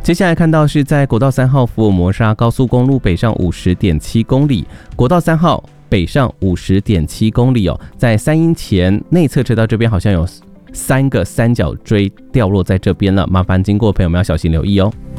接下来看到是在国道3号福尔摩沙高速公路北上50.7公里，国道3号北上50.7公里哦，在三鶯前内侧车道这边好像有3个三角锥掉落在这边了，麻烦经过的朋友们要小心留意哦。